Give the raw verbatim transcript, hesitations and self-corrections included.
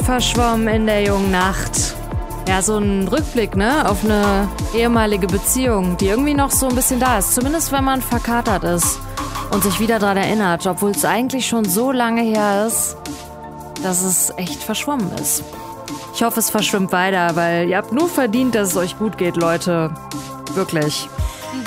verschwommen in der jungen Nacht. Ja, so ein Rückblick, ne, auf eine ehemalige Beziehung, die irgendwie noch so ein bisschen da ist. Zumindest, wenn man verkatert ist und sich wieder dran erinnert, obwohl es eigentlich schon so lange her ist, dass es echt verschwommen ist. Ich hoffe, es verschwimmt weiter, weil ihr habt nur verdient, dass es euch gut geht, Leute. Wirklich.